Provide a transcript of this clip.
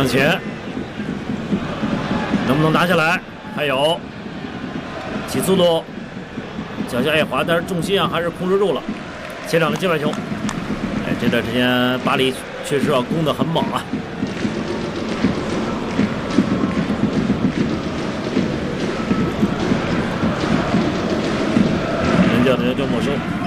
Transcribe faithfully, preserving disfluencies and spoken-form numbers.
向前，能不能拿下来？还有起速度，脚下一滑，但是重心啊还是控制住了。前场的界外球，哎，这段时间巴黎确实啊攻得很猛啊。门将的就没收。